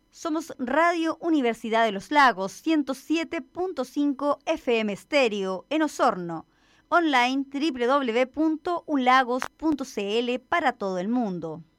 Somos Radio Universidad de los Lagos, 107.5 FM estéreo en Osorno. Online www.ulagos.cl para todo el mundo.